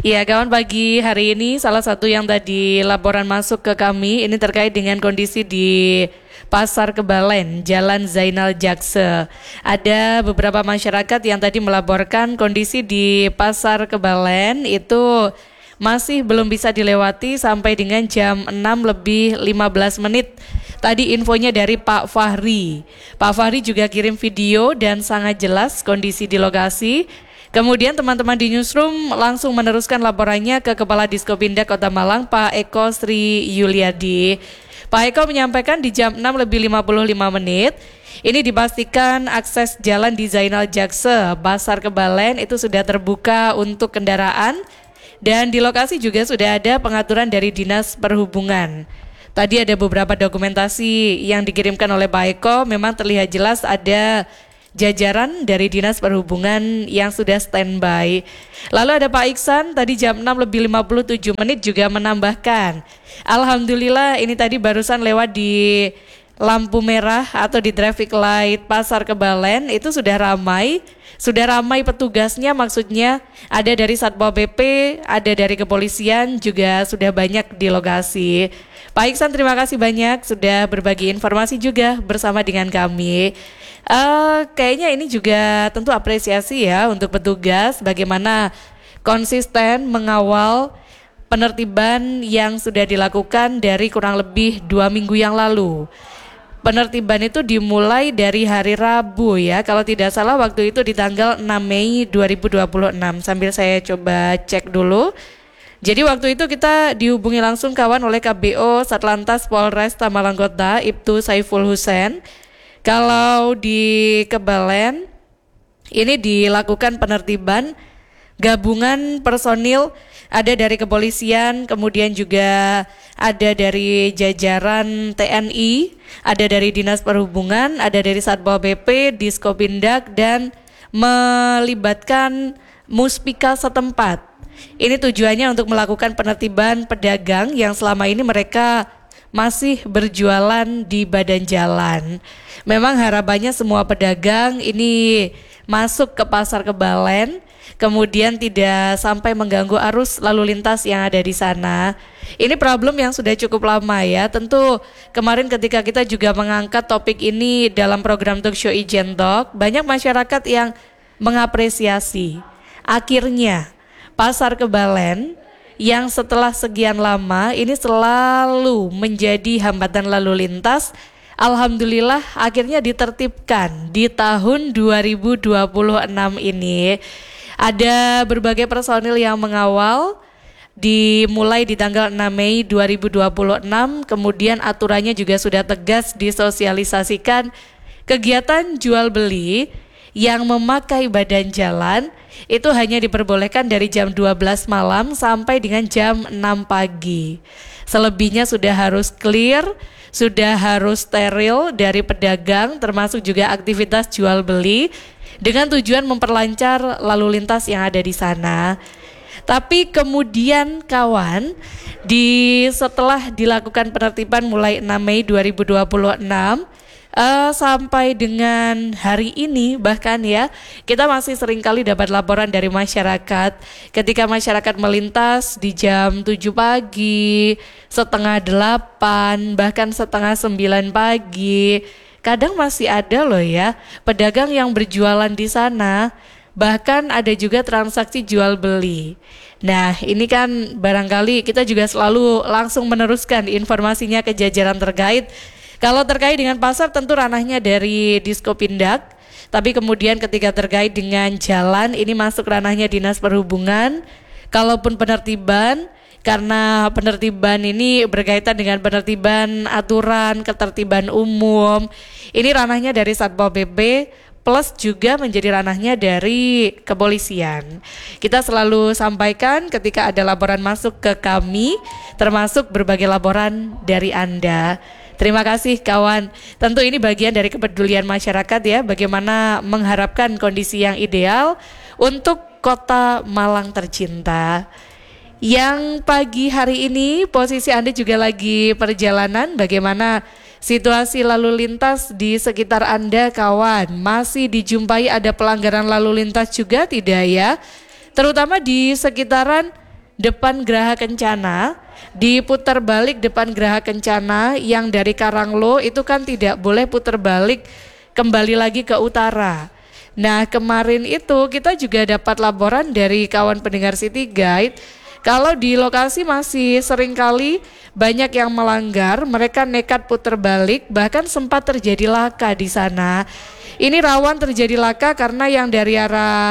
Ya, kawan, pagi hari ini salah satu yang tadi laporan masuk ke kami ini terkait dengan kondisi di Pasar Kebalen, Jalan Zainal Jakse. Ada beberapa masyarakat yang tadi melaporkan kondisi di Pasar Kebalen itu masih belum bisa dilewati sampai dengan jam 6 lebih 15 menit. Tadi infonya dari Pak Fahri. Pak Fahri juga kirim video dan sangat jelas kondisi di lokasi. Kemudian teman-teman di Newsroom langsung meneruskan laporannya ke Kepala Diskopindak Kota Malang, Pak Eko Sri Yuliadi. Pak Eko menyampaikan di jam 6 lebih 55 menit, ini dipastikan akses jalan di Zainal Jakse, Pasar Kebalen itu sudah terbuka untuk kendaraan, dan di lokasi juga sudah ada pengaturan dari Dinas Perhubungan. Tadi ada beberapa dokumentasi yang dikirimkan oleh Pak Eko, memang terlihat jelas ada jajaran dari Dinas Perhubungan yang sudah standby. Lalu ada Pak Iksan tadi jam 6 lebih 57 menit juga menambahkan, alhamdulillah ini tadi barusan lewat di lampu merah atau di traffic light Pasar Kebalen itu sudah ramai petugasnya, maksudnya ada dari Satpol PP, ada dari kepolisian juga sudah banyak di lokasi. Pak Iksan, terima kasih banyak sudah berbagi informasi juga bersama dengan kami. Kayaknya ini juga tentu apresiasi ya untuk petugas bagaimana konsisten mengawal penertiban yang sudah dilakukan dari kurang lebih 2 minggu yang lalu. Penertiban itu dimulai dari hari Rabu ya, kalau tidak salah waktu itu di tanggal 6 Mei 2026. Sambil saya coba cek dulu. Jadi waktu itu kita dihubungi langsung kawan oleh KBO Satlantas Polres Malang Kota, Ibtu Saiful Husain. Kalau di Kebalen ini dilakukan penertiban gabungan personil, ada dari kepolisian, kemudian juga ada dari jajaran TNI, ada dari Dinas Perhubungan, ada dari Satpol PP, Diskopindak, dan melibatkan Muspika setempat. Ini tujuannya untuk melakukan penertiban pedagang yang selama ini mereka masih berjualan di badan jalan. Memang harapannya semua pedagang ini masuk ke Pasar Kebalen, kemudian tidak sampai mengganggu arus lalu lintas yang ada di sana. Ini problem yang sudah cukup lama ya. Tentu kemarin ketika kita juga mengangkat topik ini dalam program Talk Show Ijen Talk, banyak masyarakat yang mengapresiasi. Akhirnya Pasar Kebalen yang setelah sekian lama ini selalu menjadi hambatan lalu lintas, alhamdulillah akhirnya ditertibkan di tahun 2026 ini. Ada berbagai personil yang mengawal, dimulai di tanggal 6 Mei 2026, kemudian aturannya juga sudah tegas disosialisasikan. Kegiatan jual beli yang memakai badan jalan itu hanya diperbolehkan dari jam 12 malam sampai dengan jam 6 pagi. Selebihnya sudah harus clear, sudah harus steril dari pedagang, termasuk juga aktivitas jual beli, dengan tujuan memperlancar lalu lintas yang ada di sana. Tapi kemudian kawan, setelah dilakukan penertiban mulai 6 Mei 2026, sampai dengan hari ini bahkan ya, kita masih sering kali dapat laporan dari masyarakat ketika masyarakat melintas di jam 7 pagi, setengah 8, bahkan setengah 9 pagi. Kadang masih ada loh ya pedagang yang berjualan di sana, bahkan ada juga transaksi jual beli. Nah ini kan barangkali kita juga selalu langsung meneruskan informasinya ke jajaran terkait. Kalau terkait dengan pasar tentu ranahnya dari Diskopindak, tapi kemudian ketika terkait dengan jalan ini masuk ranahnya Dinas Perhubungan. Kalaupun penertiban, karena penertiban ini berkaitan dengan penertiban aturan, ketertiban umum, ini ranahnya dari Satpol PP, plus juga menjadi ranahnya dari kepolisian. Kita selalu sampaikan ketika ada laporan masuk ke kami, termasuk berbagai laporan dari Anda. Terima kasih kawan. Tentu ini bagian dari kepedulian masyarakat ya, bagaimana mengharapkan kondisi yang ideal untuk Kota Malang tercinta. Yang pagi hari ini posisi Anda juga lagi perjalanan, bagaimana situasi lalu lintas di sekitar Anda kawan? Masih dijumpai ada pelanggaran lalu lintas juga tidak ya? Terutama di sekitaran depan Geraha Kencana, diputar balik depan Geraha Kencana yang dari Karanglo itu kan tidak boleh putar balik kembali lagi ke utara. Nah kemarin itu kita juga dapat laporan dari kawan pendengar City Guide kalau di lokasi masih seringkali banyak yang melanggar, mereka nekat putar balik, bahkan sempat terjadi laka di sana. Ini rawan terjadi laka karena yang dari arah